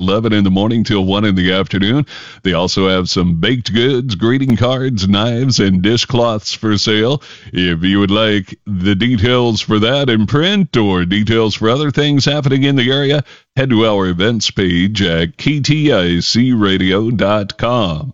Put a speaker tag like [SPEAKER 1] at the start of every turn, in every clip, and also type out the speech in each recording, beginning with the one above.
[SPEAKER 1] 11 in the morning till 1 in the afternoon. They also have some baked goods, greeting cards, knives, and dishcloths for sale. If you would like the details for that in print or details for other things happening in the area, head to our events page at kticradio.com.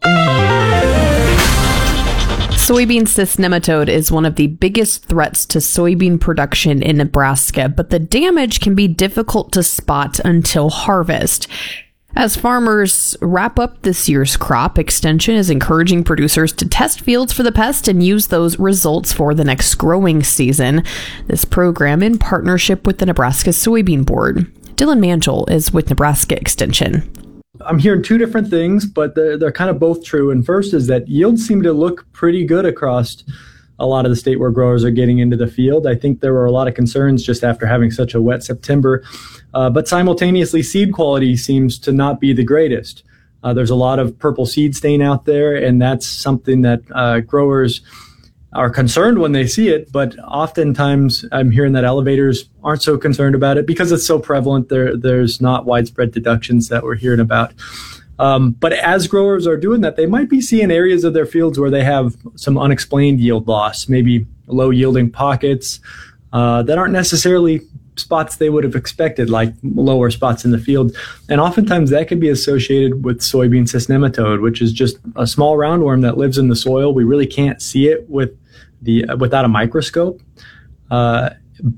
[SPEAKER 2] Soybean cyst nematode is one of the biggest threats to soybean production in Nebraska, but the damage can be difficult to spot until harvest. As farmers wrap up this year's crop, Extension is encouraging producers to test fields for the pest and use those results for the next growing season. This program in partnership with the Nebraska Soybean Board. Dylan Manchel is with Nebraska Extension.
[SPEAKER 3] I'm hearing two different things, but they're kind of both true. And first is that yields seem to look pretty good across a lot of the state where growers are getting into the field. I think there were a lot of concerns just after having such a wet September. But simultaneously, seed quality seems to not be the greatest. There's a lot of purple seed stain out there, and that's something that growers are concerned when they see it, but oftentimes I'm hearing that elevators aren't so concerned about it because it's so prevalent. There's not widespread deductions that we're hearing about. But as growers are doing that, they might be seeing areas of their fields where they have some unexplained yield loss, maybe low yielding pockets that aren't necessarily spots they would have expected, like lower spots in the field. And oftentimes that can be associated with soybean cyst nematode, which is just a small roundworm that lives in the soil. We really can't see it without a microscope. So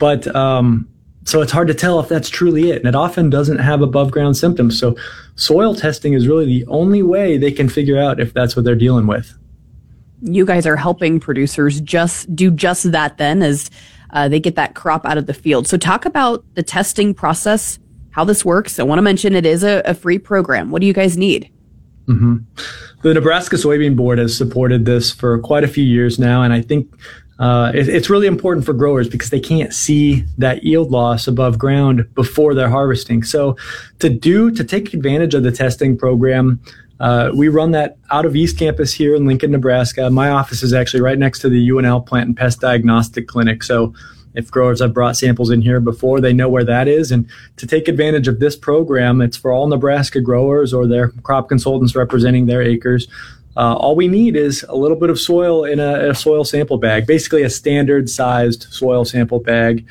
[SPEAKER 3] it's hard to tell if that's truly it. And it often doesn't have above ground symptoms. So soil testing is really the only way they can figure out if that's what they're dealing with.
[SPEAKER 2] You guys are helping producers just do just that then as they get that crop out of the field. So talk about the testing process, how this works. I want to mention it is a free program. What do you guys need?
[SPEAKER 3] Mm-hmm. The Nebraska Soybean Board has supported this for quite a few years now, and I think it's really important for growers because they can't see that yield loss above ground before they're harvesting. So to take advantage of the testing program, we run that out of East Campus here in Lincoln, Nebraska. My office is actually right next to the UNL Plant and Pest Diagnostic Clinic. So if growers have brought samples in here before, they know where that is. And to take advantage of this program, it's for all Nebraska growers or their crop consultants representing their acres. All we need is a little bit of soil in a soil sample bag, basically a standard sized soil sample bag.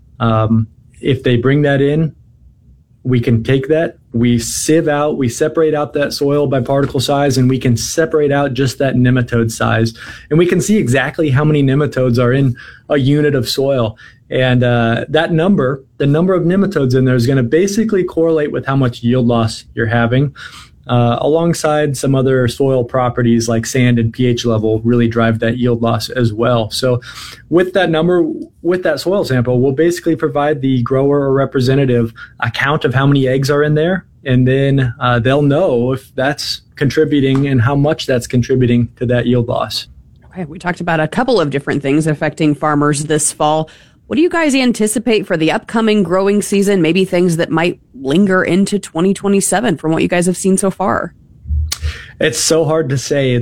[SPEAKER 3] If they bring that in, we can take that, we separate out that soil by particle size, and we can separate out just that nematode size. And we can see exactly how many nematodes are in a unit of soil. And that number, the number of nematodes in there is going to basically correlate with how much yield loss you're having. Alongside some other soil properties like sand and pH level really drive that yield loss as well. So with that number, with that soil sample, we'll basically provide the grower or representative a count of how many eggs are in there, and then they'll know if that's contributing and how much that's contributing to that yield loss.
[SPEAKER 2] Okay, we talked about a couple of different things affecting farmers this fall. What do you guys anticipate for the upcoming growing season? Maybe things that might linger into 2027 from what you guys have seen so far?
[SPEAKER 3] It's so hard to say.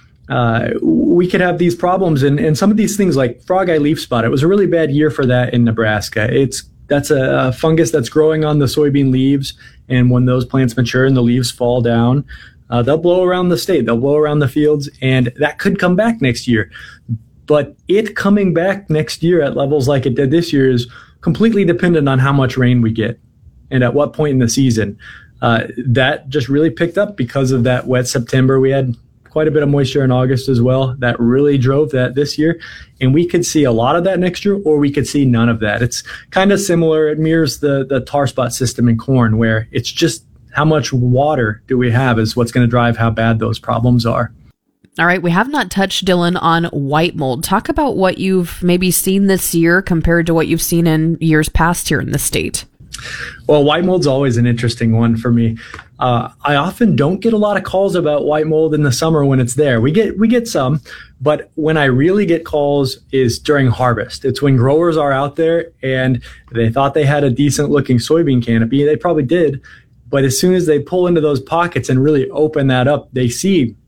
[SPEAKER 3] We could have these problems and some of these things like frog eye leaf spot. It was a really bad year for that in Nebraska. That's a fungus that's growing on the soybean leaves. And when those plants mature and the leaves fall down, they'll blow around the state. They'll blow around the fields, and that could come back next year. But it coming back next year at levels like it did this year is completely dependent on how much rain we get and at what point in the season. That just really picked up because of that wet September. We had quite a bit of moisture in August as well. That really drove that this year. And we could see a lot of that next year, or we could see none of that. It's kind of similar. It mirrors the tar spot system in corn, where it's just how much water do we have is what's going to drive how bad those problems are.
[SPEAKER 2] All right, we have not touched, Dylan, on white mold. Talk about what you've maybe seen this year compared to what you've seen in years past here in the state.
[SPEAKER 3] Well, white mold's always an interesting one for me. I often don't get a lot of calls about white mold in the summer when it's there. We get some, but when I really get calls is during harvest. It's when growers are out there and they thought they had a decent looking soybean canopy. They probably did, but as soon as they pull into those pockets and really open that up, they see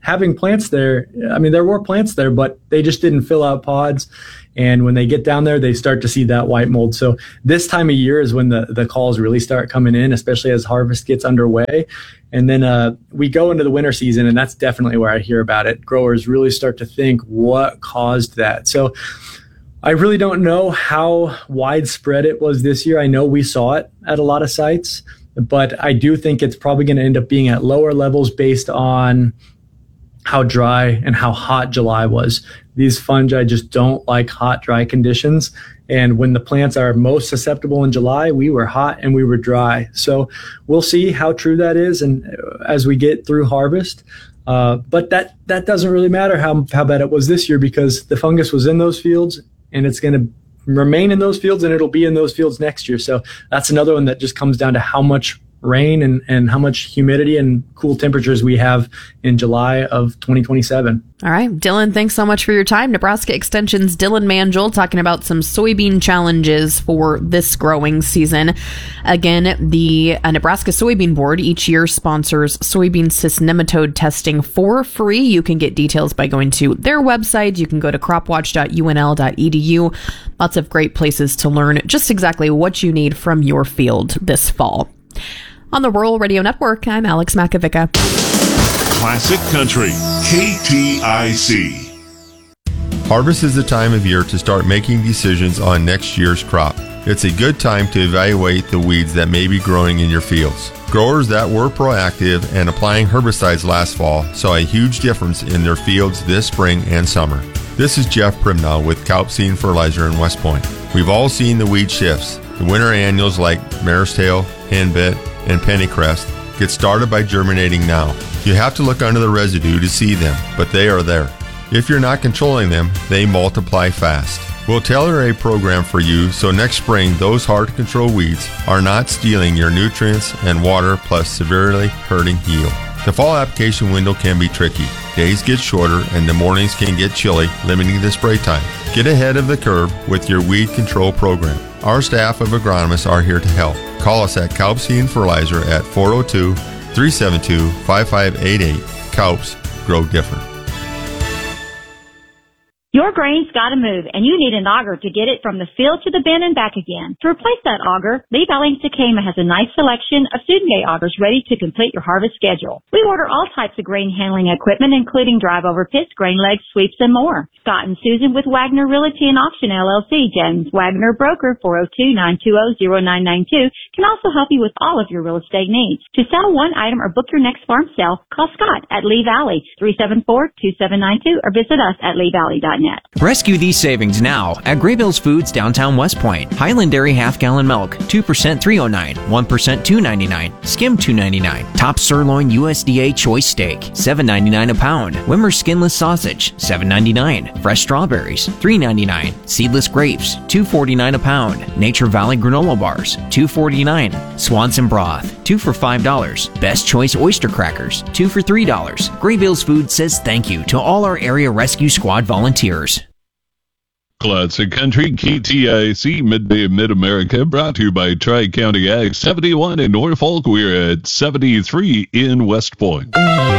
[SPEAKER 3] having plants there, I mean, there were plants there, but they just didn't fill out pods. And when they get down there, they start to see that white mold. So this time of year is when the calls really start coming in, especially as harvest gets underway. And then we go into the winter season, and that's definitely where I hear about it. Growers really start to think, what caused that? So I really don't know how widespread it was this year. I know we saw it at a lot of sites, but I do think it's probably going to end up being at lower levels based on how dry and how hot July was. These fungi just don't like hot, dry conditions. And when the plants are most susceptible in July, we were hot and we were dry. So we'll see how true that is, and as we get through harvest. But that doesn't really matter how bad it was this year, because the fungus was in those fields and it's going to remain in those fields, and it'll be in those fields next year. So that's another one that just comes down to how much rain and how much humidity and cool temperatures we have in July of 2027.
[SPEAKER 2] All right, Dylan, thanks so much for your time. Nebraska Extension's Dylan Manjul talking about some soybean challenges for this growing season. Again, the Nebraska Soybean Board each year sponsors soybean cyst nematode testing for free. You can get details by going to their website. You can go to cropwatch.unl.edu. Lots of great places to learn just exactly what you need from your field this fall. On the Rural Radio Network, I'm Alex Makovica.
[SPEAKER 4] Classic Country, KTIC.
[SPEAKER 5] Harvest is the time of year to start making decisions on next year's crop. It's a good time to evaluate the weeds that may be growing in your fields. Growers that were proactive and applying herbicides last fall saw a huge difference in their fields this spring and summer. This is Jeff Primnow with Kalp Seed and Fertilizer in West Point. We've all seen the weed shifts. The winter annuals like mare's tail, henbit, and pennycrest get started by germinating now. You have to look under the residue to see them, but they are there. If you're not controlling them, they multiply fast. We'll tailor a program for you so next spring those hard-to-control weeds are not stealing your nutrients and water, plus severely hurting yield. The fall application window can be tricky. Days get shorter and the mornings can get chilly, limiting the spray time. Get ahead of the curve with your weed control program. Our staff of agronomists are here to help. Call us at Kalp Seed and Fertilizer at 402-372-5588. Kalps, grow different.
[SPEAKER 6] Your grain's got to move, and you need an auger to get it from the field to the bin and back again. To replace that auger, Lee Valley and Sakema has a nice selection of student day augers ready to complete your harvest schedule. We order all types of grain handling equipment, including drive-over pits, grain legs, sweeps, and more. Scott and Susan with Wagner Realty and Auction LLC, James Wagner Broker, 402-920-0992, can also help you with all of your real estate needs. To sell one item or book your next farm sale, call Scott at Lee Valley, 374-2792, or visit us at leevalley.net.
[SPEAKER 7] Rescue these savings now at Graybills Foods downtown West Point. Highland Dairy half-gallon milk, 2% $3.09, 1% $2.99, skim $2.99. Top sirloin USDA choice steak, $7.99 a pound. Wimmer skinless sausage, $7.99. Fresh strawberries, $3.99. Seedless grapes, $2.49 a pound. Nature Valley granola bars, $2.49. Swanson broth, 2 for $5. Best choice oyster crackers, 2 for $3. Graybills Foods says thank you to all our area rescue squad volunteers.
[SPEAKER 1] Classic Country, KTIC, Midday of Mid-America, brought to you by Tri-County Ag. 71 in Norfolk. We're at 73 in West Point.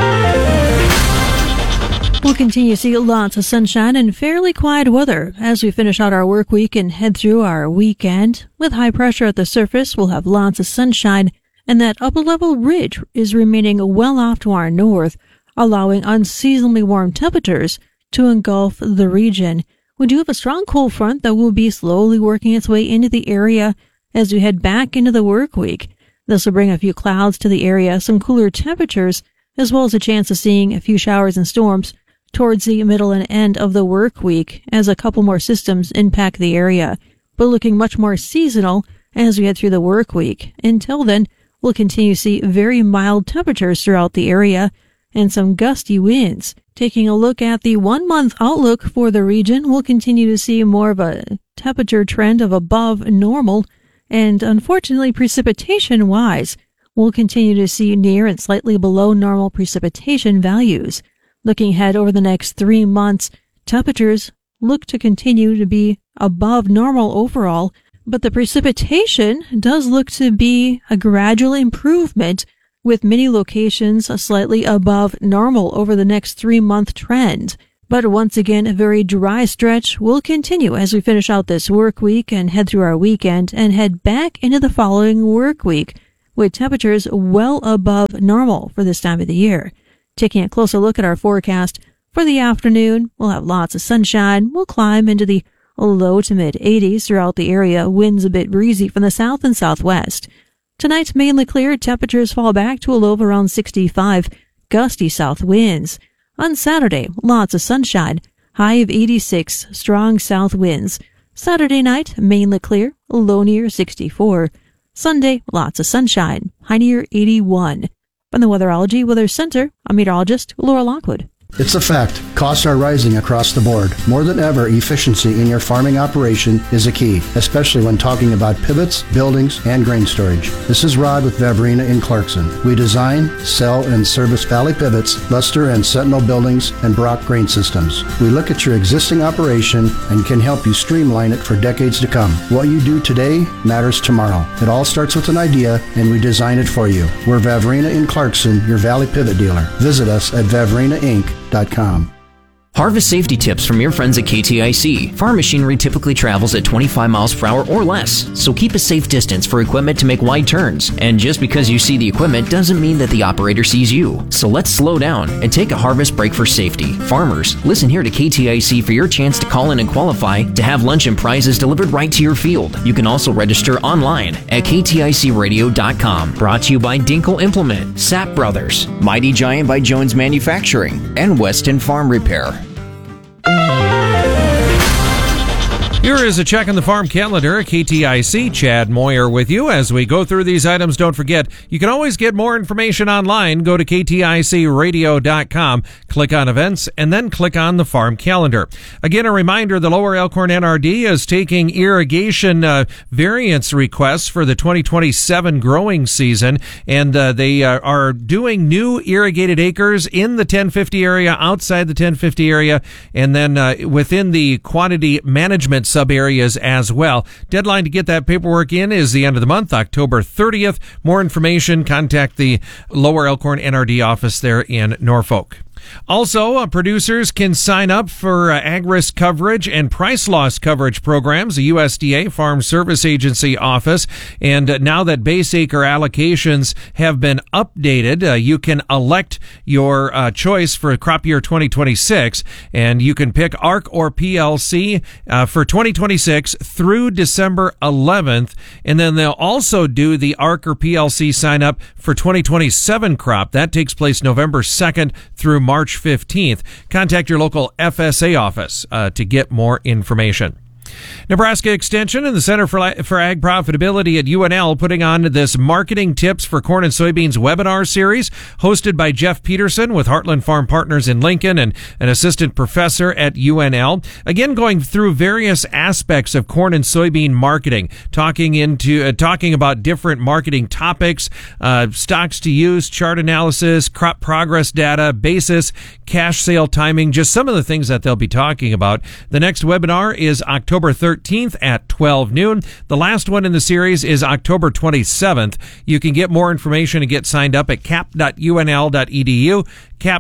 [SPEAKER 8] We'll continue to see lots of sunshine and fairly quiet weather as we finish out our work week and head through our weekend. With high pressure at the surface, we'll have lots of sunshine, and that upper-level ridge is remaining well off to our north, allowing unseasonably warm temperatures to engulf the region. We do have a strong cold front that will be slowly working its way into the area as we head back into the work week. This will bring a few clouds to the area, some cooler temperatures, as well as a chance of seeing a few showers and storms towards the middle and end of the work week as a couple more systems impact the area, but looking much more seasonal as we head through the work week. Until then, we'll continue to see very mild temperatures throughout the area and some gusty winds. Taking a look at the 1-month outlook for the region, we'll continue to see more of a temperature trend of above normal, and unfortunately, precipitation-wise, we'll continue to see near and slightly below normal precipitation values. Looking ahead over the next 3 months, temperatures look to continue to be above normal overall, but the precipitation does look to be a gradual improvement, with many locations slightly above normal over the next 3-month trend. But once again, a very dry stretch will continue as we finish out this work week and head through our weekend and head back into the following work week, with temperatures well above normal for this time of the year. Taking a closer look at our forecast for the afternoon, we'll have lots of sunshine. We'll climb into the low to mid 80s throughout the area. Winds a bit breezy from the south and southwest. Tonight, mainly clear. Temperatures fall back to a low of around 65. Gusty south winds. On Saturday, lots of sunshine. High of 86. Strong south winds. Saturday night, mainly clear. Low near 64. Sunday, lots of sunshine. High near 81. From the Weatherology Weather Center, I'm meteorologist Laura Lockwood.
[SPEAKER 9] It's a fact. Costs are rising across the board. More than ever, efficiency in your farming operation is a key, especially when talking about pivots, buildings, and grain storage. This is Rod with Vavrina in Clarkson. We design, sell, and service Valley Pivots, Luster and Sentinel buildings, and Brock grain systems. We look at your existing operation and can help you streamline it for decades to come. What you do today matters tomorrow. It all starts with an idea, and we design it for you. We're Vavrina in Clarkson, your Valley Pivot dealer. Visit us at vavrinainc.com.
[SPEAKER 7] Harvest safety tips from your friends at KTIC. Farm machinery typically travels at 25 miles per hour or less, so keep a safe distance for equipment to make wide turns. And just because you see the equipment doesn't mean that the operator sees you. So let's slow down and take a harvest break for safety. Farmers, listen here to KTIC for your chance to call in and qualify to have lunch and prizes delivered right to your field. You can also register online at kticradio.com. Brought to you by Dinkle Implement, Sapp Brothers, Mighty Giant by Jones Manufacturing, and Weston Farm Repair.
[SPEAKER 10] Here is a check on the farm calendar. KTIC, Chad Moyer with you. As we go through these items, don't forget, you can always get more information online. Go to kticradio.com, click on events, and then click on the farm calendar. Again, a reminder, the Lower Elkhorn NRD is taking irrigation variance requests for the 2027 growing season, and they are doing new irrigated acres in the 1050 area, outside the 1050 area, and then within the quantity management sub-areas as well. Deadline to get that paperwork in is the end of the month, October 30th. More information, contact the Lower Elkhorn NRD office there in Norfolk. Also, producers can sign up for ag risk coverage and price loss coverage programs, the USDA Farm Service Agency office. And now that base acre allocations have been updated, you can elect your choice for crop year 2026, and you can pick ARC or PLC for 2026 through December 11th. And then they'll also do the ARC or PLC sign up for 2027 crop. That takes place November 2nd through March 15th. Contact your local FSA office to get more information. Nebraska Extension and the Center for Ag Profitability at UNL putting on this Marketing Tips for Corn and Soybeans webinar series hosted by Jeff Peterson with Heartland Farm Partners in Lincoln and an assistant professor at UNL. Again, going through various aspects of corn and soybean marketing, talking about different marketing topics, stocks to use, chart analysis, crop progress data, basis, cash sale timing, just some of the things that they'll be talking about. The next webinar is October 13th at 12 noon. The last one in the series is October 27th. You can get more information and get signed up at cap.unl.edu,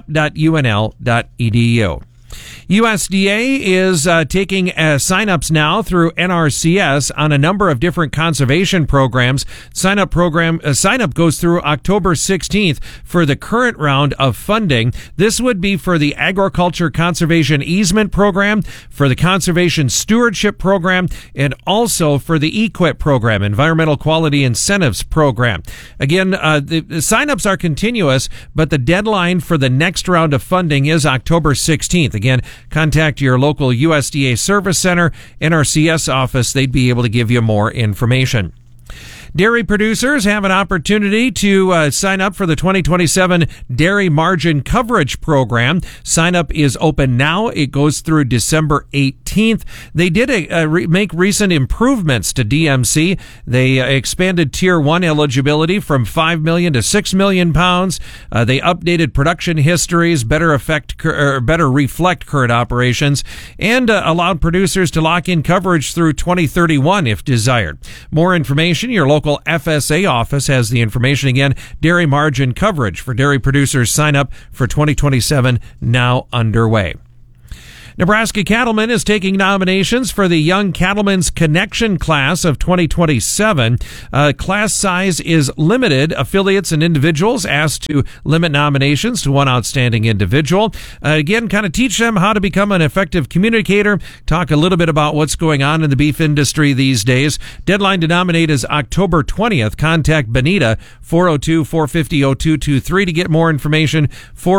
[SPEAKER 10] cap.unl.edu. USDA is taking sign-ups now through NRCS on a number of different conservation programs. Sign-up goes through October 16th for the current round of funding. This would be for the Agriculture Conservation Easement Program, for the Conservation Stewardship Program, and also for the EQIP Program, Environmental Quality Incentives Program. Again, the sign-ups are continuous, but the deadline for the next round of funding is October 16th. Again, contact your local USDA Service Center, NRCS office. They'd be able to give you more information. Dairy producers have an opportunity to sign up for the 2027 Dairy Margin Coverage Program. Sign up is open now. It goes through December 18th. They did make recent improvements to DMC. They expanded Tier 1 eligibility from 5 million to 6 million pounds. They updated production histories, better reflect current operations, and allowed producers to lock in coverage through 2031 if desired. More information, your local local FSA office has the information. Again, dairy margin coverage for dairy producers sign up for 2027 now underway. Nebraska Cattlemen is taking nominations for the Young Cattlemen's Connection class of 2027. Class size is limited. Affiliates and individuals asked to limit nominations to one outstanding individual. Again, kind of teach them how to become an effective communicator, talk a little bit about what's going on in the beef industry these days. Deadline to nominate is October 20th. Contact Benita, 402-450-0223 to get more information,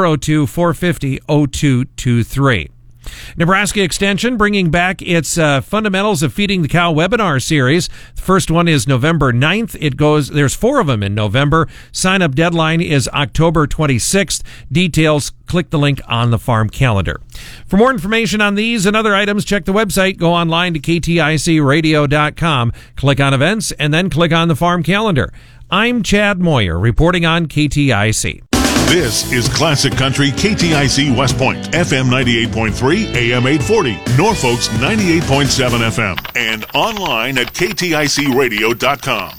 [SPEAKER 10] 402-450-0223. Nebraska Extension bringing back its Fundamentals of Feeding the Cow webinar series. The first one is November 9th. There's 4 of them in November. Sign-up deadline is October 26th. Details, click the link on the farm calendar. For more information on these and other items, check the website. Go online to kticradio.com. Click on events and then click on the farm calendar. I'm Chad Moyer reporting on KTIC.
[SPEAKER 4] This is Classic Country KTIC West Point, FM 98.3, AM 840, Norfolk's 98.7 FM, and online at kticradio.com.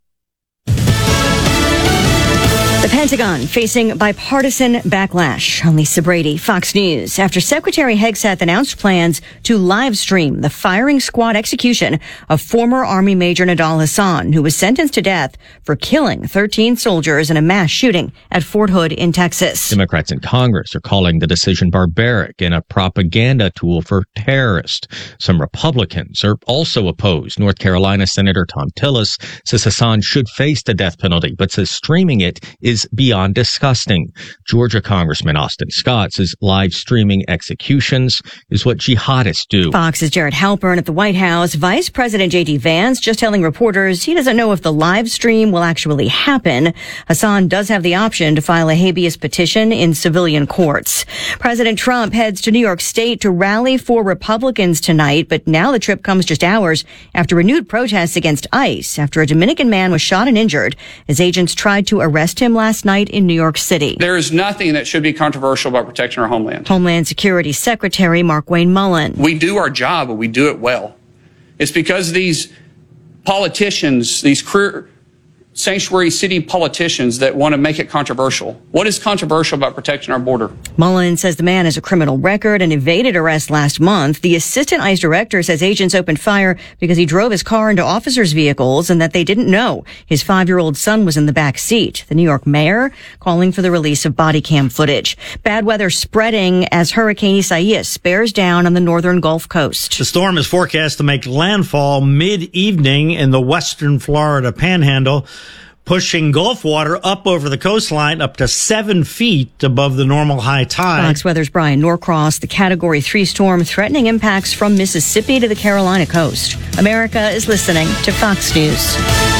[SPEAKER 11] The Pentagon facing bipartisan backlash. I'm Lisa Brady, Fox News. After Secretary Hegseth announced plans to live stream the firing squad execution of former Army Major Nidal Hasan, who was sentenced to death for killing 13 soldiers in a mass shooting at Fort Hood in Texas.
[SPEAKER 12] Democrats in Congress are calling the decision barbaric and a propaganda tool for terrorists. Some Republicans are also opposed. North Carolina Senator Tom Tillis says Hasan should face the death penalty, but says streaming it is beyond disgusting. Georgia Congressman Austin Scott says live streaming executions is what jihadists do.
[SPEAKER 11] Fox's Jared Halpern at the White House. Vice President J.D. Vance just telling reporters he doesn't know if the live stream will actually happen. Hasan does have the option to file a habeas petition in civilian courts. President Trump heads to New York State to rally for Republicans tonight, but now the trip comes just hours after renewed protests against ICE after a Dominican man was shot and injured as agents tried to arrest him last night in New York City.
[SPEAKER 13] There is nothing that should be controversial about protecting our homeland.
[SPEAKER 11] Homeland Security Secretary Markwayne Mullin.
[SPEAKER 13] We do our job, but we do it well. It's because these politicians, these career sanctuary city politicians that want to make it controversial. What is controversial about protecting our border?
[SPEAKER 11] Mullin says the man has a criminal record and evaded arrest last month. The assistant ICE director says agents opened fire because he drove his car into officers' vehicles and that they didn't know his 5-year-old son was in the back seat. The New York mayor calling for the release of body cam footage. Bad weather spreading as Hurricane Isaias bears down on the northern Gulf Coast.
[SPEAKER 14] The storm is forecast to make landfall mid-evening in the western Florida panhandle, pushing Gulf water up over the coastline up to 7 feet above the normal high tide.
[SPEAKER 11] Fox Weather's Brian Norcross. The Category 3 storm threatening impacts from Mississippi to the Carolina coast. America is listening to Fox News.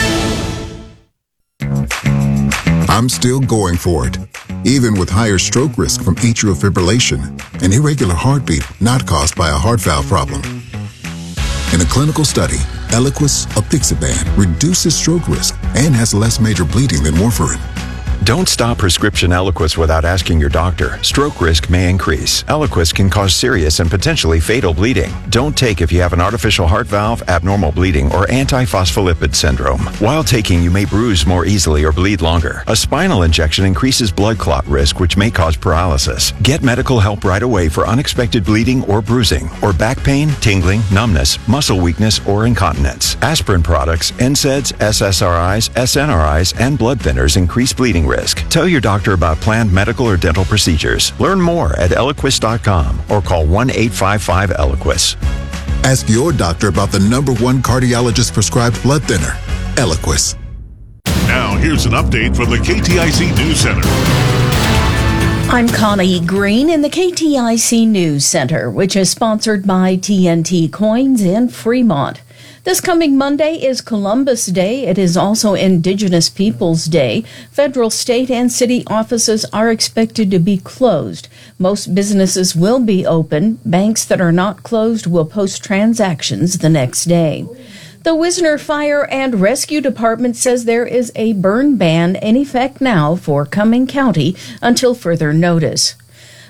[SPEAKER 15] I'm still going for it, even with higher stroke risk from atrial fibrillation, an irregular heartbeat not caused by a heart valve problem. In a clinical study, Eliquis apixaban reduces stroke risk and has less major bleeding than warfarin.
[SPEAKER 16] Don't stop prescription Eliquis without asking your doctor. Stroke risk may increase. Eliquis can cause serious and potentially fatal bleeding. Don't take if you have an artificial heart valve, abnormal bleeding, or antiphospholipid syndrome. While taking, you may bruise more easily or bleed longer. A spinal injection increases blood clot risk, which may cause paralysis. Get medical help right away for unexpected bleeding or bruising, or back pain, tingling, numbness, muscle weakness, or incontinence. Aspirin products, NSAIDs, SSRIs, SNRIs, and blood thinners increase bleeding risk. Tell your doctor about planned medical or dental procedures. Learn more at Eliquis.com or call 1-855-ELIQUIS.
[SPEAKER 15] Ask your doctor about the #1 cardiologist prescribed blood thinner, Eliquis.
[SPEAKER 4] Now here's an update from the KTIC News Center.
[SPEAKER 17] I'm Connie Green in the KTIC News Center, which is sponsored by TNT Coins in Fremont. This coming Monday is Columbus Day. It is also Indigenous Peoples Day. Federal, state, and city offices are expected to be closed. Most businesses will be open. Banks that are not closed will post transactions the next day. The Wisner Fire and Rescue Department says there is a burn ban in effect now for Cumming County until further notice.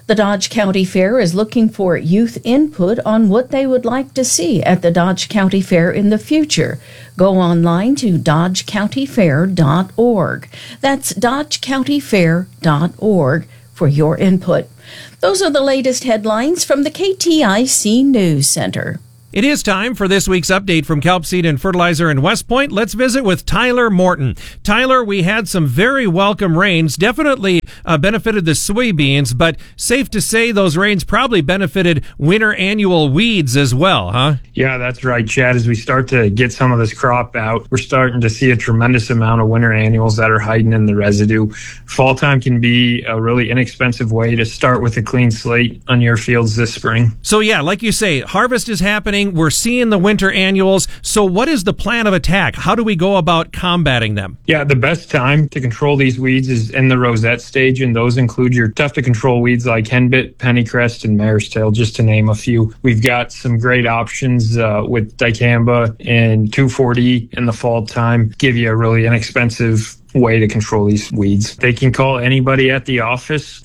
[SPEAKER 17] The Dodge County Fair is looking for youth input on what they would like to see at the Dodge County Fair in the future. Go online to dodgecountyfair.org. That's dodgecountyfair.org for your input. Those are the latest headlines from the KTIC News Center.
[SPEAKER 10] It is time for this week's update from Kelp Seed and Fertilizer in West Point. Let's visit with Tyler Morton. Tyler, we had some very welcome rains, definitely benefited the soybeans, but safe to say those rains probably benefited winter annual weeds as well, huh?
[SPEAKER 18] Yeah, that's right, Chad. As we start to get some of this crop out, we're starting to see a tremendous amount of winter annuals that are hiding in the residue. Fall time can be a really inexpensive way to start with a clean slate on your fields this spring.
[SPEAKER 10] So yeah, like you say, harvest is happening. We're seeing the winter annuals. So what is the plan of attack? How do we go about combating them?
[SPEAKER 18] Yeah, the best time to control these weeds is in the rosette stage, and those include your tough-to-control weeds like henbit, pennycrest, and mare's tail, just to name a few. We've got some great options with dicamba and 2,4-D in the fall time, give you a really inexpensive way to control these weeds. They can call anybody at the office,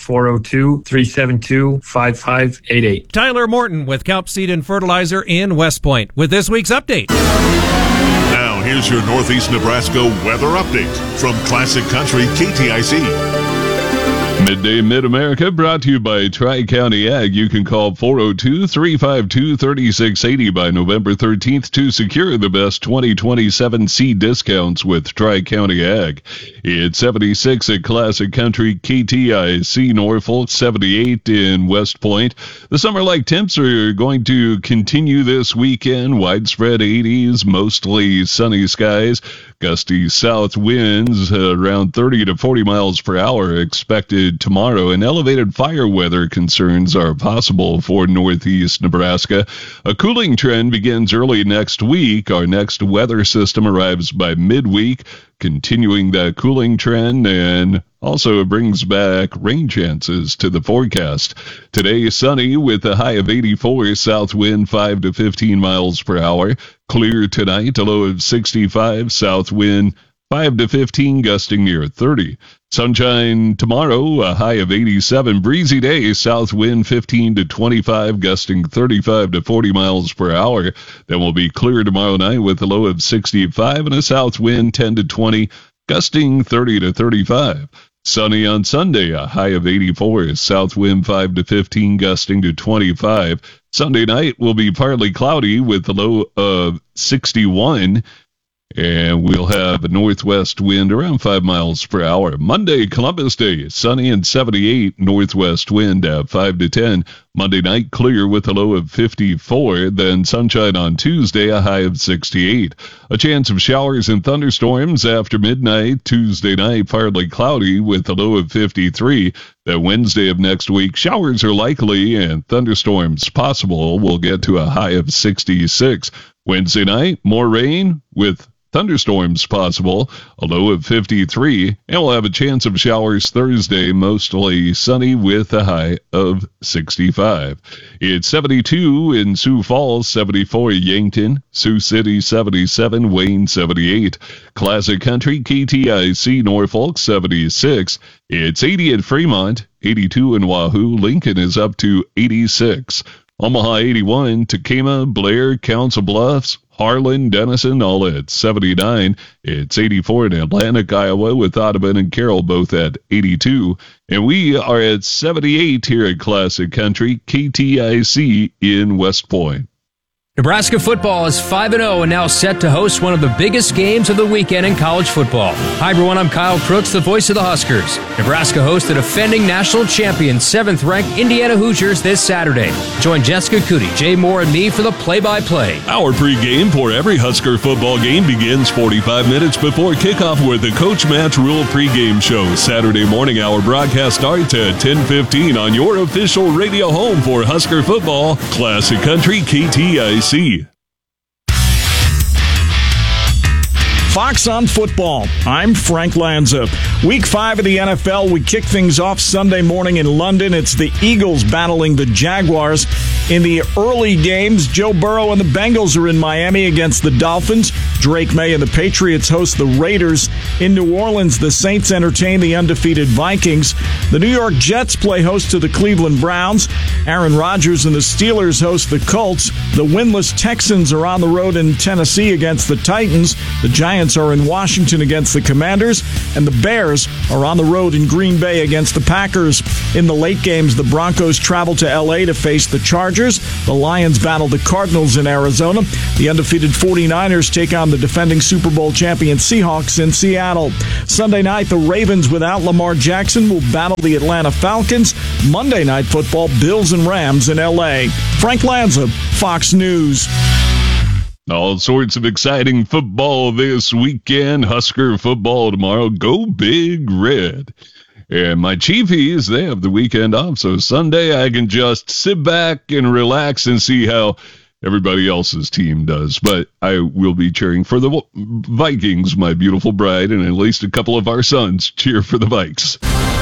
[SPEAKER 18] 402-372-5588.
[SPEAKER 10] Tyler Morton with Kelp Seed and Fertilizer in West Point with this week's update.
[SPEAKER 4] Now, here's your Northeast Nebraska weather update from Classic Country KTIC.
[SPEAKER 1] Midday Mid-America brought to you by Tri-County Ag. You can call 402-352-3680 by November 13th to secure the best 2027 seed discounts with Tri-County Ag. It's 76 at Classic Country KTIC Norfolk, 78 in West Point. The summer-like temps are going to continue this weekend. Widespread 80s, mostly sunny skies. Gusty south winds around 30 to 40 miles per hour expected tomorrow, and elevated fire weather concerns are possible for northeast Nebraska. A cooling trend begins early next week. Our next weather system arrives by midweek, continuing that cooling trend, and also brings back rain chances to the forecast. Today, sunny with a high of 84, south wind 5 to 15 miles per hour. Clear tonight, a low of 65, south wind 5 to 15, gusting near 30. Sunshine tomorrow, a high of 87. Breezy day, south wind 15 to 25, gusting 35 to 40 miles per hour. Then we'll be clear tomorrow night with a low of 65 and a south wind 10 to 20, gusting 30 to 35. Sunny on Sunday, a high of 84, south wind 5 to 15, gusting to 25. Sunday night will be partly cloudy with a low of 61. And we'll have a northwest wind around 5 miles per hour. Monday, Columbus Day, sunny and 78, northwest wind at 5 to 10. Monday night, clear with a low of 54. Then sunshine on Tuesday, a high of 68. A chance of showers and thunderstorms after midnight. Tuesday night, partly cloudy with a low of 53. Then Wednesday of next week, showers are likely and thunderstorms possible. We'll get to a high of 66. Wednesday night, more rain with thunderstorms possible, a low of 53, and we'll have a chance of showers Thursday, mostly sunny with a high of 65. It's 72 in Sioux Falls, 74 Yankton, Sioux City 77, Wayne 78, Classic Country KTIC Norfolk 76. It's 80 at Fremont, 82 in Wahoo, Lincoln is up to 86. Omaha 81, Tacoma, Blair, Council Bluffs, Harlan, Denison, all at 79. It's 84 in Atlantic, Iowa, with Audubon and Carroll both at 82. And we are at 78 here at Classic Country, KTIC in West Point.
[SPEAKER 19] Nebraska football is 5-0 and now set to host one of the biggest games of the weekend in college football. Hi everyone, I'm Kyle Crooks, the voice of the Huskers. Nebraska hosts the defending national champion, 7th-ranked Indiana Hoosiers this Saturday. Join Jessica Cootie, Jay Moore, and me for the play-by-play.
[SPEAKER 1] Our pregame for every Husker football game begins 45 minutes before kickoff with the Coach Match Rule pregame show. Saturday morning, our broadcast starts at 10:15 on your official radio home for Husker football, Classic Country KTIC.
[SPEAKER 20] Fox on Football. I'm Frank Lanza. Week 5 of the NFL. We kick things off Sunday morning in London. It's the Eagles battling the Jaguars. In the early games, Joe Burrow and the Bengals are in Miami against the Dolphins. Drake May and the Patriots host the Raiders. In New Orleans, the Saints entertain the undefeated Vikings. The New York Jets play host to the Cleveland Browns. Aaron Rodgers and the Steelers host the Colts. The winless Texans are on the road in Tennessee against the Titans. The Giants are in Washington against the Commanders. And the Bears are on the road in Green Bay against the Packers. In the late games, the Broncos travel to L.A. to face the Chargers. The Lions battle the Cardinals in Arizona. The undefeated 49ers take on the defending Super Bowl champion Seahawks in Seattle. Sunday night, the Ravens without Lamar Jackson will battle the Atlanta Falcons. Monday Night Football, Bills and Rams in L.A. Frank Lanza, Fox News.
[SPEAKER 1] All sorts of exciting football this weekend. Husker football tomorrow. Go Big Red. And my Chiefies, they have the weekend off, so Sunday I can just sit back and relax and see how everybody else's team does. But I will be cheering for the Vikings, my beautiful bride, and at least a couple of our sons cheer for the Vikes.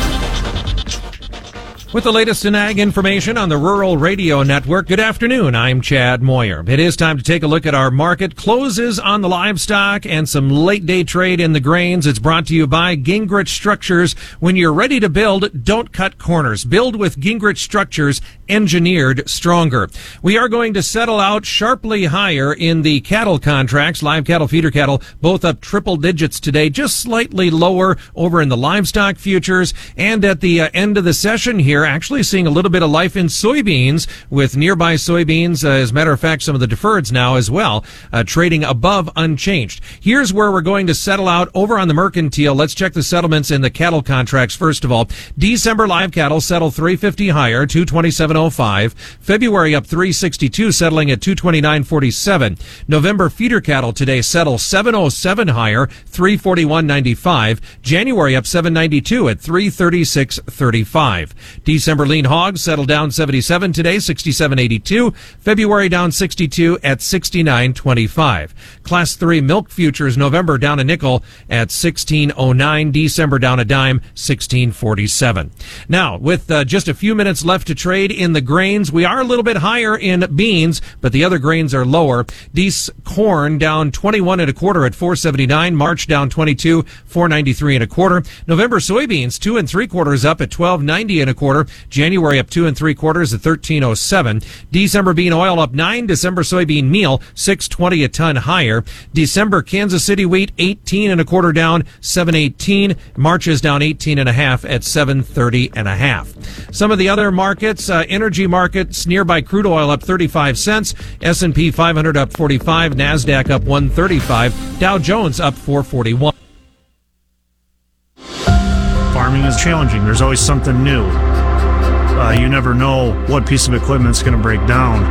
[SPEAKER 10] With the latest in ag information on the Rural Radio Network, good afternoon. I'm Chad Moyer. It is time to take a look at our market closes on the livestock and some late day trade in the grains. It's brought to you by Gingrich Structures. When you're ready to build, don't cut corners. Build with Gingrich Structures, engineered stronger. We are going to settle out sharply higher in the cattle contracts, live cattle, feeder cattle, both up triple digits today, just slightly lower over in the livestock futures. And at the end of the session here, actually seeing a little bit of life in soybeans with nearby soybeans. As a matter of fact, some of the deferreds now as well, trading above unchanged. Here's where we're going to settle out over on the mercantile. Let's check the settlements in the cattle contracts first of all. December live cattle settle $3.50 higher, $227.05. February up $3.62, settling at $229.47. November feeder cattle today settle $7.07 higher, $341.95. January up $7.92 at $336.35. December lean hogs settled down 77 today, 67.82. February down 62 at 69.25. Class 3 milk futures November down a nickel at 16.09. December down a dime, 16.47. Now, with just a few minutes left to trade in the grains, we are a little bit higher in beans, but the other grains are lower. Corn down 21 1/4 at 4.79. March down 22, 4.93 1/4. November soybeans 2 3/4 up at 12.90 1/4. January up 2 3/4 at 13.07. December bean oil up 9. December soybean meal 6.20 a ton higher. December Kansas City wheat 18 1/4 down, 7.18. March is down 18 1/2 at 7.30 1/2. Some of the other markets, energy markets nearby crude oil up 35 cents. S&P 500 up 45. NASDAQ up 135. Dow Jones up 441.
[SPEAKER 20] Farming is challenging. There's always something new. You never know what piece of equipment's going to break down.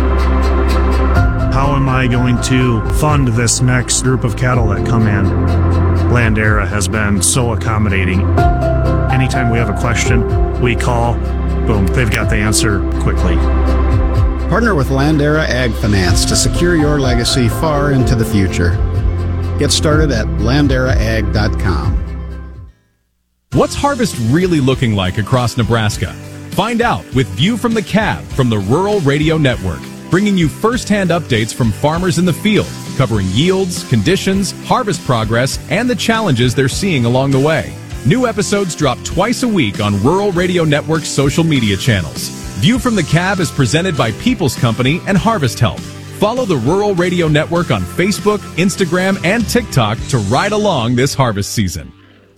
[SPEAKER 20] How am I going to fund this next group of cattle that come in? Landera has been so accommodating. Anytime we have a question, we call, boom, they've got the answer quickly.
[SPEAKER 9] Partner with Landera Ag Finance to secure your legacy far into the future. Get started at landeraag.com.
[SPEAKER 21] What's harvest really looking like across Nebraska? Find out with View from the Cab from the Rural Radio Network, bringing you first-hand updates from farmers in the field, covering yields, conditions, harvest progress, and the challenges they're seeing along the way. New episodes drop twice a week on Rural Radio Network's social media channels. View from the Cab is presented by People's Company and Harvest Help. Follow the Rural Radio Network on Facebook, Instagram, and TikTok to ride along this harvest season.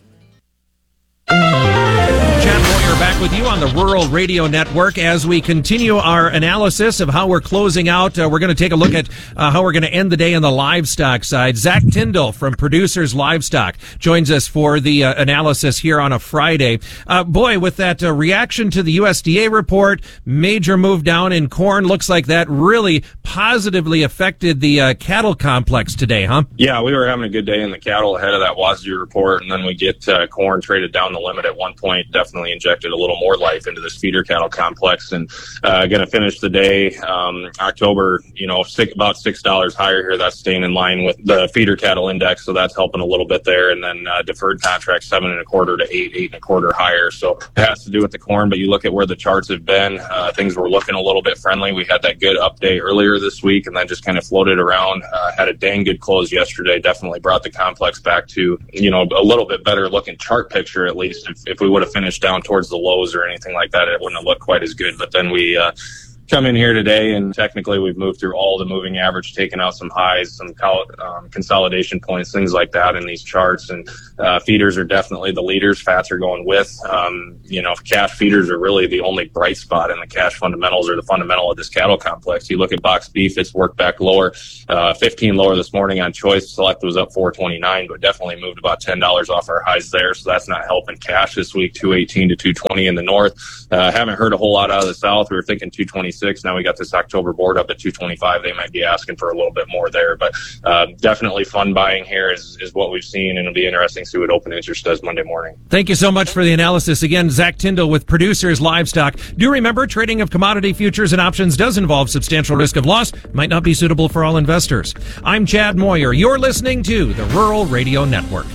[SPEAKER 10] Back with you on the Rural Radio Network as we continue our analysis of how we're closing out. We're going to take a look at how we're going to end the day on the livestock side. Zach Tyndall from Producers Livestock joins us for the analysis here on a Friday. Boy, with that reaction to the USDA report, major move down in corn, looks like that really positively affected the cattle complex today, huh?
[SPEAKER 22] Yeah, we were having a good day in the cattle ahead of that WASDE report, and then we get corn traded down the limit at one point, definitely injected a little
[SPEAKER 3] little more life into this feeder cattle complex. And going to finish the day October, about $6 higher here. That's staying in line with the feeder cattle index, so that's helping a little bit there. And then deferred contracts 7.25 to 8.25 higher. So it has to do with the corn, but you look at where the charts have been, things were looking a little bit friendly. We had that good update earlier this week, and then just kind of floated around. Had a dang good close yesterday. Definitely brought the complex back to a little bit better looking chart picture, at least. If we would have finished down towards the lows or anything like that, it wouldn't have looked quite as good. But then we come in here today, and technically we've moved through all the moving average, taken out some highs, some consolidation points, things like that in these charts. And feeders are definitely the leaders. Fats are going with. Cash feeders are really the only bright spot in the cash fundamentals, or the fundamental of this cattle complex. You look at box beef, it's worked back lower, 15 lower this morning on choice. Select was up $4.29, but definitely moved about $10 off our highs there. So that's not helping cash this week. $2.18 to $2.20 in the north. Haven't heard a whole lot out of the south. We were thinking $2.26. Now we got this October board up at $2.25. They might be asking for a little bit more there, but definitely fun buying here is what we've seen, and it'll be interesting to see what open interest does Monday morning.
[SPEAKER 10] Thank you so much for the analysis. Again, Zach Tyndall with Producers Livestock. Do remember, trading of commodity futures and options does involve substantial risk of loss. Might not be suitable for all investors. I'm Chad Moyer. You're listening to the Rural Radio Network.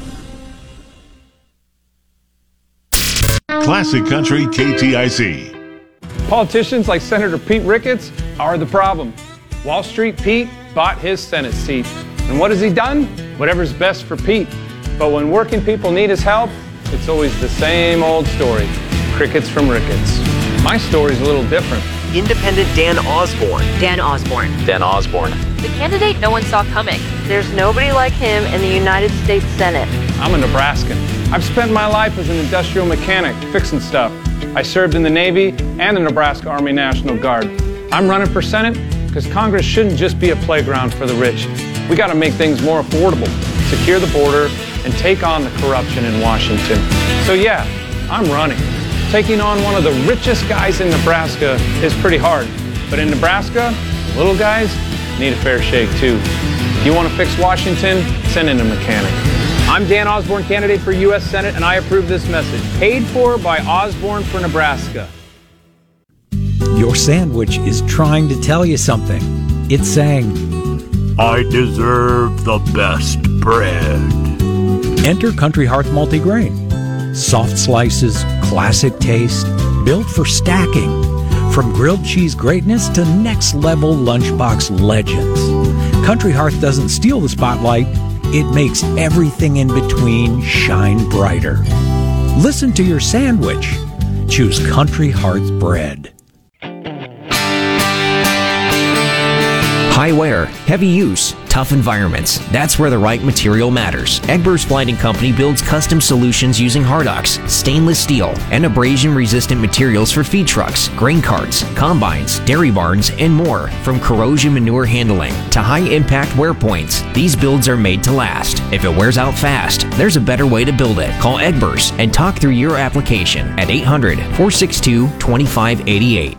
[SPEAKER 4] Classic Country KTIC.
[SPEAKER 22] Politicians like Senator Pete Ricketts are the problem. Wall Street Pete bought his Senate seat. And what has he done? Whatever's best for Pete. But when working people need his help, it's always the same old story. Crickets from Ricketts. My story's a little different.
[SPEAKER 7] Independent Dan Osborne.
[SPEAKER 23] Dan Osborne.
[SPEAKER 7] Dan Osborne.
[SPEAKER 23] The candidate no one saw coming. There's nobody like him in the United States Senate.
[SPEAKER 22] I'm a Nebraskan. I've spent my life as an industrial mechanic, fixing stuff. I served in the Navy and the Nebraska Army National Guard. I'm running for Senate because Congress shouldn't just be a playground for the rich. We got to make things more affordable, secure the border, and take on the corruption in Washington. So yeah, I'm running. Taking on one of the richest guys in Nebraska is pretty hard. But in Nebraska, the little guys need a fair shake too. If you want to fix Washington, send in a mechanic. I'm Dan Osborne, candidate for U.S. Senate, and I approve this message. Paid for by Osborne for Nebraska.
[SPEAKER 24] Your sandwich is trying to tell you something. It's saying, I deserve the best bread. Enter Country Hearth Multigrain. Soft slices, classic taste, built for stacking. From grilled cheese greatness to next level lunchbox legends. Country Hearth doesn't steal the spotlight. It makes everything in between shine brighter. Listen to your sandwich. Choose Country Hearth bread.
[SPEAKER 7] High wear, heavy use, tough environments. That's where the right material matters. Egbers Lighting Company builds custom solutions using Hardox, stainless steel, and abrasion-resistant materials for feed trucks, grain carts, combines, dairy barns, and more. From corrosion manure handling to high-impact wear points, these builds are made to last. If it wears out fast, there's a better way to build it. Call Egbers and talk through your application at 800-462-2588.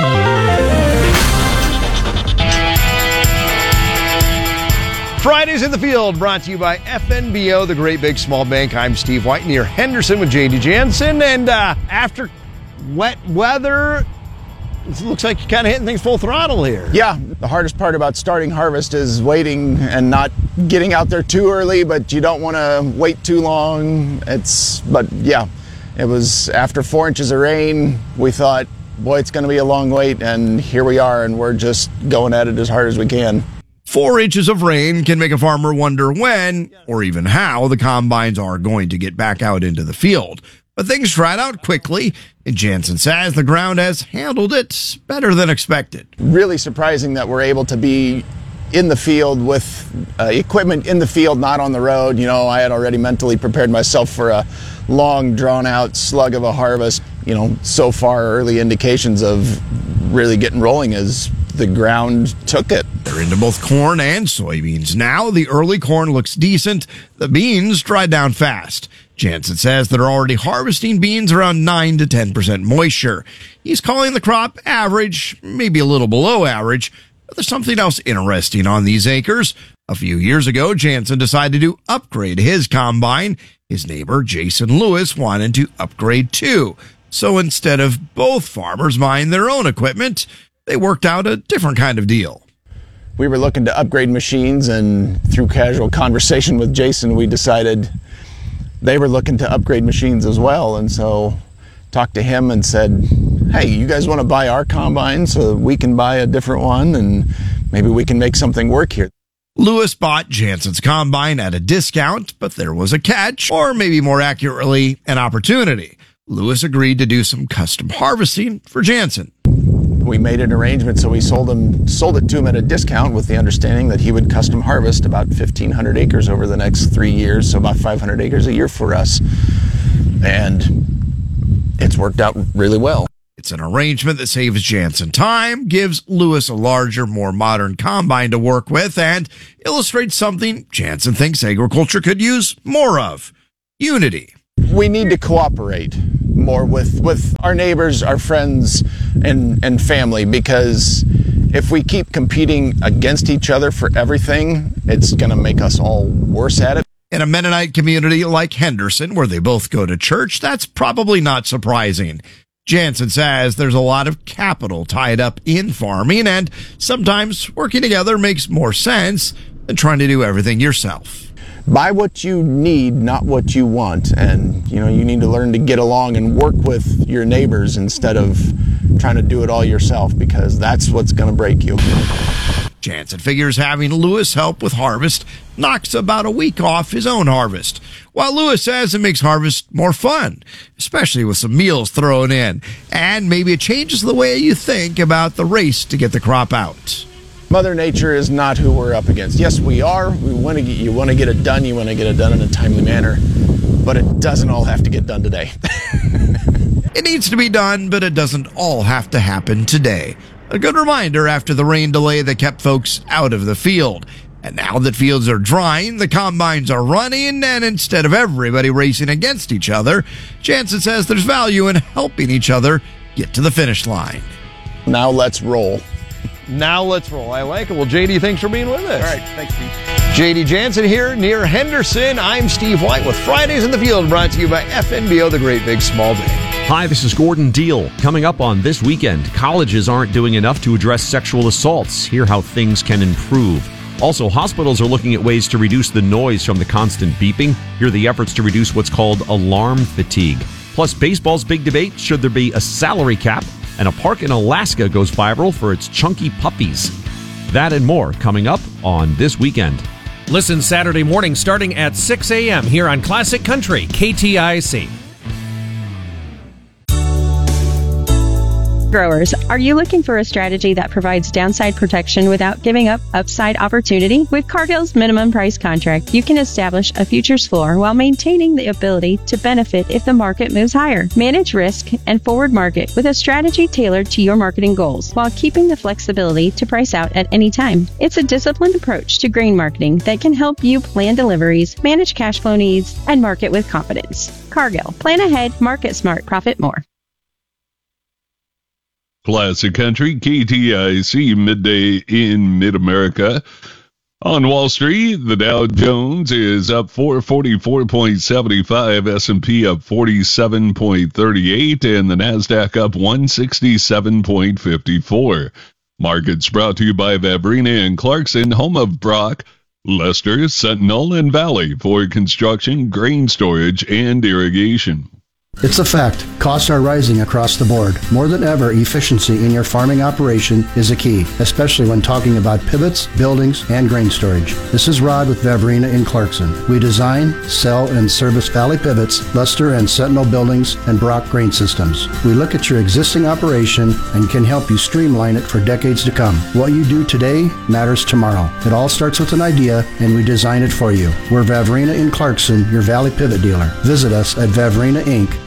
[SPEAKER 25] Fridays in the Field, brought to you by FNBO, the Great Big Small Bank. I'm Steve White near Henderson with J.D. Jansen. And after wet weather, it looks like you're kind of hitting things full throttle here.
[SPEAKER 26] Yeah, the hardest part about starting harvest is waiting and not getting out there too early, but you don't want to wait too long. But yeah, it was after 4 inches of rain, we thought, boy, it's going to be a long wait, and here we are, and we're just going at it as hard as we can.
[SPEAKER 25] 4 inches of rain can make a farmer wonder when, or even how, the combines are going to get back out into the field. But things dried out quickly, and Jansen says the ground has handled it better than expected.
[SPEAKER 26] Really surprising that we're able to be in the field with equipment in the field, not on the road. You know, I had already mentally prepared myself for a long, drawn-out slug of a harvest. You know, so far, early indications of really getting rolling as the ground took it.
[SPEAKER 25] They're into both corn and soybeans now. The early corn looks decent. The beans dried down fast. Jansen says they're already harvesting beans around 9 to 10% moisture. He's calling the crop average, maybe a little below average, but there's something else interesting on these acres. A few years ago, Jansen decided to upgrade his combine. His neighbor, Jason Lewis, wanted to upgrade too. So instead of both farmers buying their own equipment, they worked out a different kind of deal.
[SPEAKER 26] We were looking to upgrade machines, and through casual conversation with Jason, we decided they were looking to upgrade machines as well. And so talked to him and said, hey, you guys want to buy our combine so we can buy a different one, and maybe we can make something work here.
[SPEAKER 25] Lewis bought Jansen's combine at a discount, but there was a catch, or maybe more accurately, an opportunity. Lewis agreed to do some custom harvesting for Jansen.
[SPEAKER 26] We made an arrangement, so we sold it to him at a discount with the understanding that he would custom harvest about 1,500 acres over the next 3 years, so about 500 acres a year for us. And it's worked out really well.
[SPEAKER 25] It's an arrangement that saves Jansen time, gives Lewis a larger, more modern combine to work with, and illustrates something Jansen thinks agriculture could use more of: unity.
[SPEAKER 26] We need to cooperate more with our neighbors, our friends, and family, because if we keep competing against each other for everything, it's going to make us all worse at it.
[SPEAKER 25] In a Mennonite community like Henderson, where they both go to church, that's probably not surprising. Jansen says there's a lot of capital tied up in farming, and sometimes working together makes more sense than trying to do everything yourself.
[SPEAKER 26] Buy what you need, not what you want. And, you need to learn to get along and work with your neighbors instead of trying to do it all yourself, because that's what's going to break you.
[SPEAKER 25] Jansen figures having Lewis help with harvest knocks about a week off his own harvest, while Lewis says it makes harvest more fun, especially with some meals thrown in, and maybe it changes the way you think about the race to get the crop out.
[SPEAKER 26] Mother Nature is not who we're up against. Yes, we are. You want to get it done. You want to get it done in a timely manner, but it doesn't all have to get done today.
[SPEAKER 25] It needs to be done, but it doesn't all have to happen today. A good reminder after the rain delay that kept folks out of the field. And now that fields are drying, the combines are running, and instead of everybody racing against each other, Jansen says there's value in helping each other get to the finish line.
[SPEAKER 26] Now let's roll.
[SPEAKER 2] Now let's roll. I like it. Well, JD, thanks for being with us.
[SPEAKER 26] All right. Thanks, Steve.
[SPEAKER 2] JD Jansen here near Henderson. I'm Steve White with Fridays in the Field, brought to you by FNBO, the Great Big Small Day.
[SPEAKER 5] Hi, this is Gordon Deal. Coming up on this weekend, colleges aren't doing enough to address sexual assaults. Hear how things can improve. Also, hospitals are looking at ways to reduce the noise from the constant beeping. Hear the efforts to reduce what's called alarm fatigue. Plus, baseball's big debate: should there be a salary cap? And a park in Alaska goes viral for its chunky puppies. That and more coming up on This Weekend.
[SPEAKER 10] Listen Saturday morning starting at 6 a.m. here on Classic Country, KTIC.
[SPEAKER 6] Growers, are you looking for a strategy that provides downside protection without giving up upside opportunity? With Cargill's minimum price contract, you can establish a futures floor while maintaining the ability to benefit if the market moves higher. Manage risk and forward market with a strategy tailored to your marketing goals while keeping the flexibility to price out at any time. It's a disciplined approach to grain marketing that can help you plan deliveries, manage cash flow needs, and market with confidence. Cargill. Plan ahead, market smart, profit more.
[SPEAKER 1] Classic Country, KTIC, midday in Mid-America. On Wall Street, the Dow Jones is up 444.75, S&P up 47.38, and the NASDAQ up 167.54. Markets brought to you by Vavrina and Clarkson, home of Brock, Lester, Sentinel, and Valley for construction, grain storage, and irrigation.
[SPEAKER 9] It's a fact. Costs are rising across the board. More than ever, efficiency in your farming operation is a key, especially when talking about pivots, buildings, and grain storage. This is Rod with Vavrina in Clarkson. We design, sell, and service Valley Pivots, Lester and Sentinel buildings, and Brock grain systems. We look at your existing operation and can help you streamline it for decades to come. What you do today matters tomorrow. It all starts with an idea, and we design it for you. We're Vavrina in Clarkson, your Valley Pivot dealer. Visit us at VavrinaInc.com.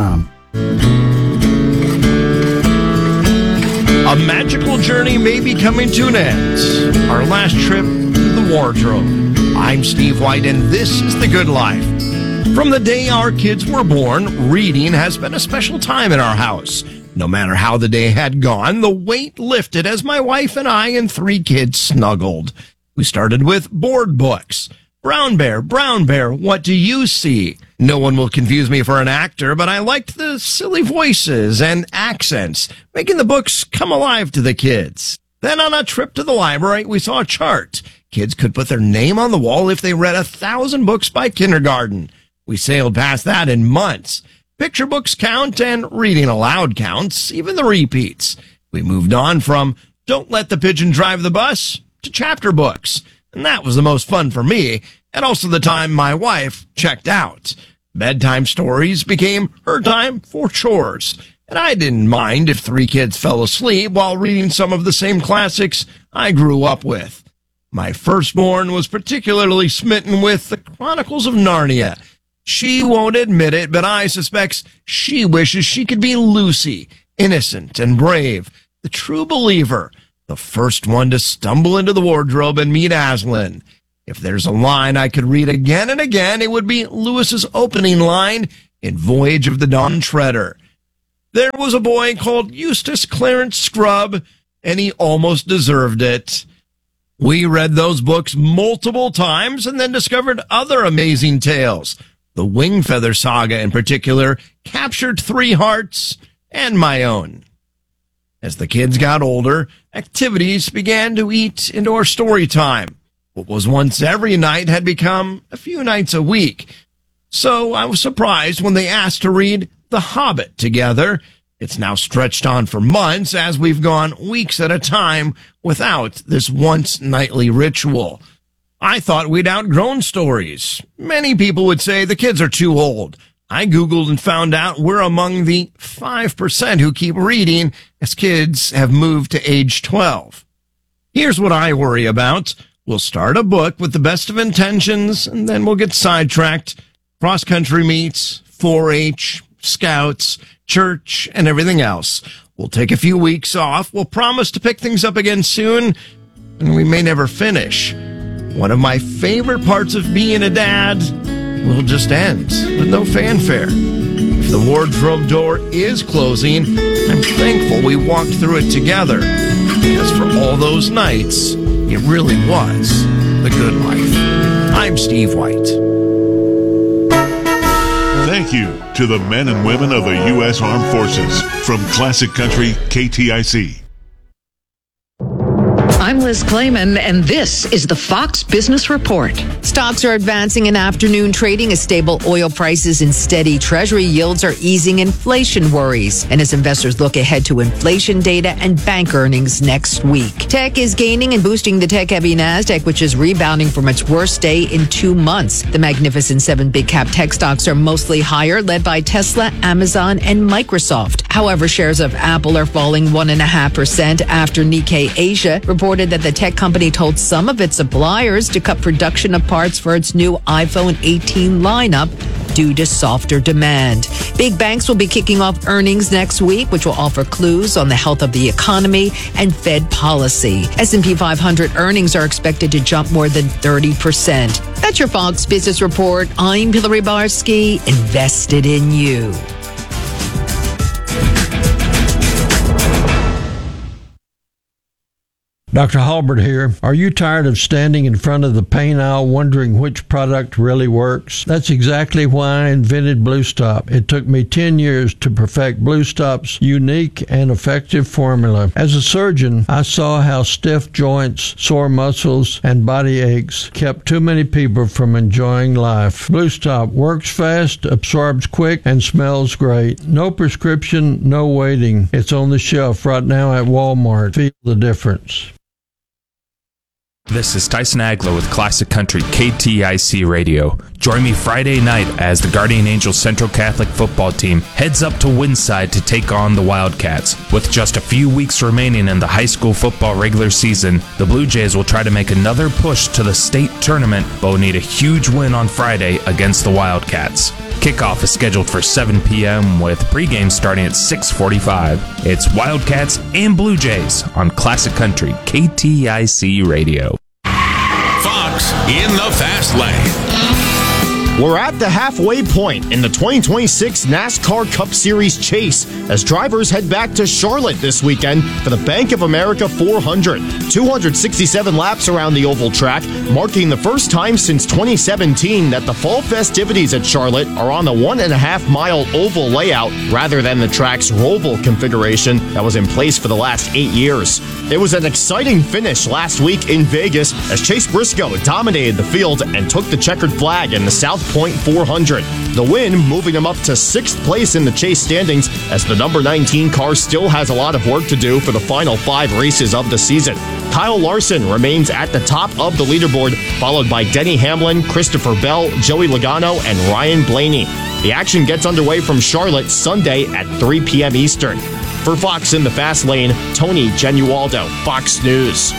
[SPEAKER 25] A magical journey may be coming to an end. Our last trip to the wardrobe. I'm Steve White, and this is The Good Life. From the day our kids were born, reading has been a special time in our house. No matter how the day had gone, the weight lifted as my wife and I and 3 kids snuggled. We started with board books. Brown Bear, what do you see? No one will confuse me for an actor, but I liked the silly voices and accents, making the books come alive to the kids. Then on a trip to the library, we saw a chart. Kids could put their name on the wall if they read 1,000 books by kindergarten. We sailed past that in months. Picture books count and reading aloud counts, even the repeats. We moved on from Don't Let the Pigeon Drive the Bus to chapter books. And that was the most fun for me, and also the time my wife checked out. Bedtime stories became her time for chores, and I didn't mind if 3 kids fell asleep while reading some of the same classics I grew up with. My firstborn was particularly smitten with the Chronicles of Narnia. She won't admit it, but I suspect she wishes she could be Lucy, innocent and brave, the true believer, the first one to stumble into the wardrobe and meet Aslan. If there's a line I could read again and again, it would be Lewis's opening line in Voyage of the Dawn Treader. There was a boy called Eustace Clarence Scrubb, and he almost deserved it. We read those books multiple times and then discovered other amazing tales. The Wingfeather Saga, in particular, captured 3 hearts and my own. As the kids got older, activities began to eat into our story time. What was once every night had become a few nights a week. So I was surprised when they asked to read The Hobbit together. It's now stretched on for months as we've gone weeks at a time without this once nightly ritual. I thought we'd outgrown stories. Many people would say the kids are too old. I Googled and found out we're among the 5% who keep reading as kids have moved to age 12. Here's what I worry about. We'll start a book with the best of intentions, and then we'll get sidetracked. Cross-country meets, 4-H, scouts, church, and everything else. We'll take a few weeks off. We'll promise to pick things up again soon, and we may never finish. One of my favorite parts of being a dad will just end with no fanfare. If the wardrobe door is closing, I'm thankful we walked through it together, because for all those nights, it really was the good life. I'm Steve White.
[SPEAKER 4] Thank you to the men and women of the U.S. Armed Forces. From Classic Country, KTIC.
[SPEAKER 8] I'm Liz Clayman, and this is the Fox Business Report. Stocks are advancing in afternoon trading as stable oil prices and steady Treasury yields are easing inflation worries. And as investors look ahead to inflation data and bank earnings next week. Tech is gaining and boosting the tech-heavy NASDAQ, which is rebounding from its worst day in 2 months. The Magnificent 7 big-cap tech stocks are mostly higher, led by Tesla, Amazon, and Microsoft. However, shares of Apple are falling 1.5% after Nikkei Asia reported that the tech company told some of its suppliers to cut production of parts for its new iPhone 18 lineup due to softer demand. Big banks will be kicking off earnings next week, which will offer clues on the health of the economy and Fed policy. S&P 500 earnings are expected to jump more than 30%. That's your Fox Business Report. I'm Hillary Barsky, invested in you.
[SPEAKER 11] Dr. Halbert here. Are you tired of standing in front of the paint aisle wondering which product really works? That's exactly why I invented Blue Stop. It took me 10 years to perfect Blue Stop's unique and effective formula. As a surgeon, I saw how stiff joints, sore muscles, and body aches kept too many people from enjoying life. Blue Stop works fast, absorbs quick, and smells great. No prescription, no waiting. It's on the shelf right now at Walmart. Feel the difference.
[SPEAKER 12] This is Tyson Agler with Classic Country KTIC Radio. Join me Friday night as the Guardian Angels Central Catholic football team heads up to Windside to take on the Wildcats. With just a few weeks remaining in the high school football regular season, the Blue Jays will try to make another push to the state tournament, but will need a huge win on Friday against the Wildcats. Kickoff is scheduled for 7 p.m. with pregame starting at 6:45. It's Wildcats and Blue Jays on Classic Country KTIC Radio.
[SPEAKER 13] Fox in the Fast Lane. We're at the halfway point in the 2026 NASCAR Cup Series chase as drivers head back to Charlotte this weekend for the Bank of America 400. 267 laps around the oval track, marking the first time since 2017 that the fall festivities at Charlotte are on the 1.5-mile oval layout rather than the track's roval configuration that was in place for the last 8 years. It was an exciting finish last week in Vegas as Chase Briscoe dominated the field and took the checkered flag in the South Point 400. The win moving him up to 6th place in the chase standings as the number 19 car still has a lot of work to do for the final 5 races of the season. Kyle Larson remains at the top of the leaderboard, followed by Denny Hamlin, Christopher Bell, Joey Logano, and Ryan Blaney. The action gets underway from Charlotte Sunday at 3 p.m. Eastern. For Fox in the Fast Lane, Tony Genualdo, Fox News.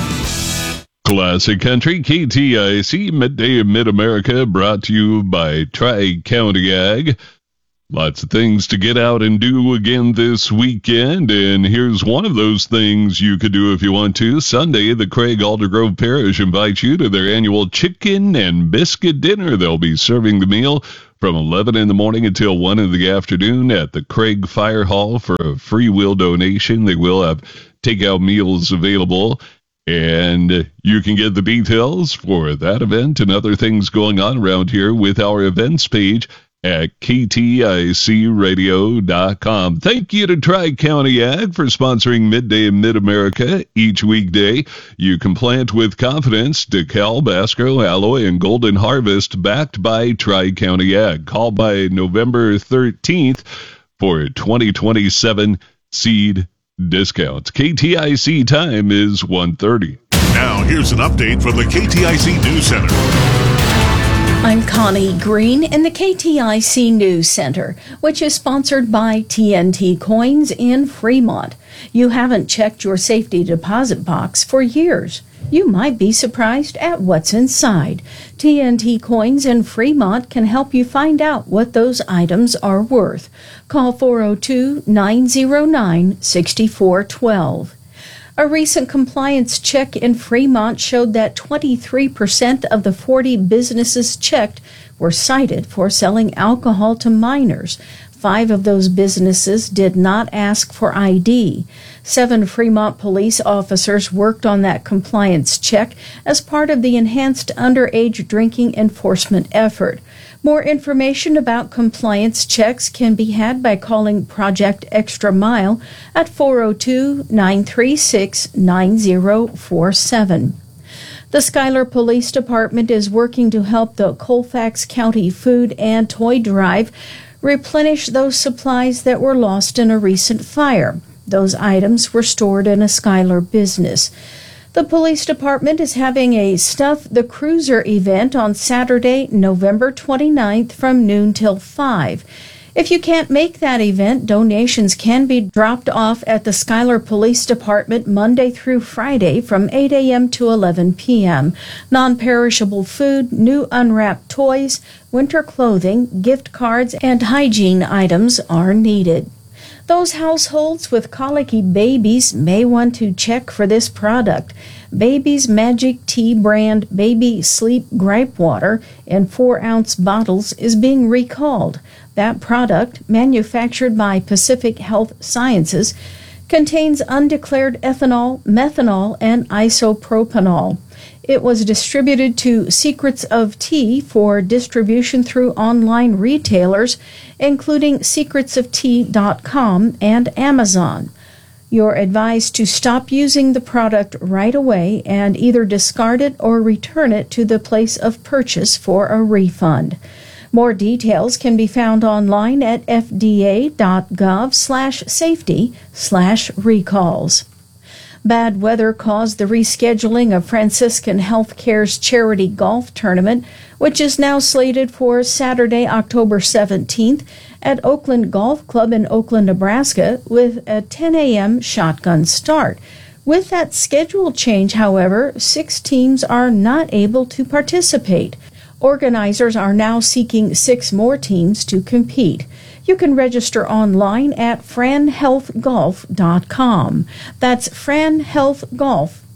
[SPEAKER 1] Classic Country, KTIC, Midday in Mid-America, brought to you by Tri-County Ag. Lots of things to get out and do again this weekend, and here's one of those things you could do if you want to. Sunday, the Craig Aldergrove Parish invites you to their annual chicken and biscuit dinner. They'll be serving the meal from 11 in the morning until 1 in the afternoon at the Craig Fire Hall for a free will donation. They will have takeout meals available. And you can get the details for that event and other things going on around here with our events page at kticradio.com. Thank you to Tri-County Ag for sponsoring Midday in Mid-America each weekday. You can plant with confidence. DeKalb, Basco, Alloy, and Golden Harvest backed by Tri-County Ag. Call by November 13th for 2027 seed discounts. KTIC time is 1:30.
[SPEAKER 4] Now here's an update from the KTIC News Center.
[SPEAKER 14] I'm Connie Green in the KTIC News Center, which is sponsored by TNT Coins in Fremont. You haven't checked your safety deposit box for years. You might be surprised at what's inside. TNT Coins in Fremont can help you find out what those items are worth. Call 402-909-6412. A recent compliance check in Fremont showed that 23% of the 40 businesses checked were cited for selling alcohol to minors. 5 of those businesses did not ask for ID. 7 Fremont police officers worked on that compliance check as part of the enhanced underage drinking enforcement effort. More information about compliance checks can be had by calling Project Extra Mile at 402-936-9047. The Schuyler Police Department is working to help the Colfax County Food and Toy Drive replenish those supplies that were lost in a recent fire. Those items were stored in a Schuyler business. The police department is having a Stuff the Cruiser event on Saturday, November 29th from noon till 5. If you can't make that event, donations can be dropped off at the Schuyler Police Department Monday through Friday from 8 a.m. to 11 p.m. Non-perishable food, new unwrapped toys, winter clothing, gift cards, and hygiene items are needed. Those households with colicky babies may want to check for this product. Baby's Magic Tea brand Baby Sleep Gripe Water in 4-ounce bottles is being recalled. That product, manufactured by Pacific Health Sciences, contains undeclared ethanol, methanol, and isopropanol. It was distributed to Secrets of Tea for distribution through online retailers, including secretsoftea.com and Amazon. You're advised to stop using the product right away and either discard it or return it to the place of purchase for a refund. More details can be found online at fda.gov/safety/recalls. Bad weather caused the rescheduling of Franciscan Healthcare's charity golf tournament, which is now slated for Saturday, October 17th at Oakland Golf Club in Oakland, Nebraska, with a 10 a.m. shotgun start. With that schedule change, however, 6 teams are not able to participate. Organizers are now seeking 6 more teams to compete. You can register online at franhealthgolf.com. That's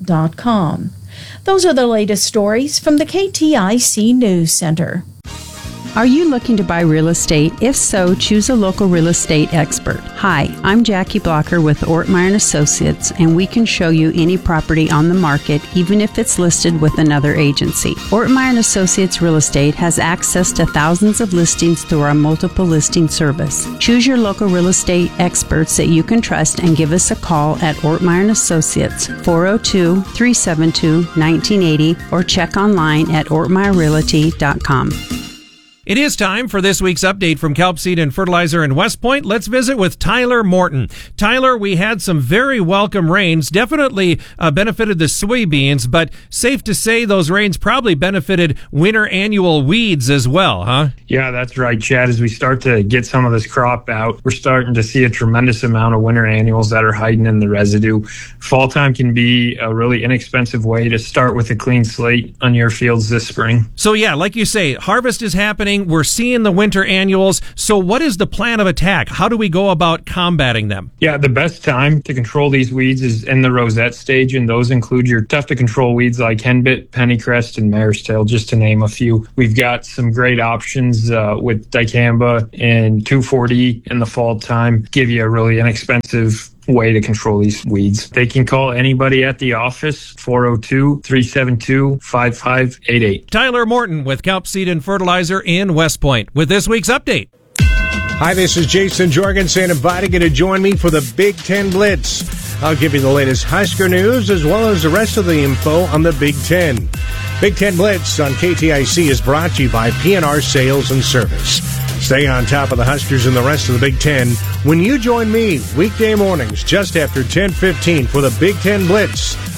[SPEAKER 14] franhealthgolf.com. Those are the latest stories from the KTIC News Center.
[SPEAKER 6] Are you looking to buy real estate? If so, choose a local real estate expert. Hi, I'm Jackie Blocker with Ortmeyer & Associates, and we can show you any property on the market, even if it's listed with another agency. Ortmeyer & Associates Real Estate has access to thousands of listings through our multiple listing service. Choose your local real estate experts that you can trust and give us a call at Ortmeyer & Associates, 402-372-1980, or check online at ortmeyerrealty.com.
[SPEAKER 10] It is time for this week's update from Kelp Seed and Fertilizer in West Point. Let's visit with Tyler Morton. Tyler, we had some very welcome rains, definitely benefited the soybeans, but safe to say those rains probably benefited winter annual weeds as well, huh?
[SPEAKER 15] Yeah, that's right, Chad. As we start to get some of this crop out, we're starting to see a tremendous amount of winter annuals that are hiding in the residue. Fall time can be a really inexpensive way to start with a clean slate on your fields this spring.
[SPEAKER 10] So yeah, like you say, harvest is happening. We're seeing the winter annuals. So what is the plan of attack? How do we go about combating them?
[SPEAKER 15] Yeah, the best time to control these weeds is in the rosette stage, and those include your tough-to-control weeds like henbit, pennycrest, and mare's tail, just to name a few. We've got some great options with dicamba and 2,4-D in the fall time, give you a really inexpensive way to control these weeds. They can call anybody at the office, 402-372-5588.
[SPEAKER 10] Tyler Morton with Kelp Seed and Fertilizer in West Point with this week's update.
[SPEAKER 16] Hi, this is Jason Jorgensen inviting you to join me for the Big Ten Blitz. I'll give you the latest Husker news as well as the rest of the info on the Big Ten. Big Ten Blitz on KTIC is brought to you by PNR Sales and Service. Stay on top of the Huskers and the rest of the Big Ten when you join me weekday mornings just after 10:15 for the Big Ten Blitz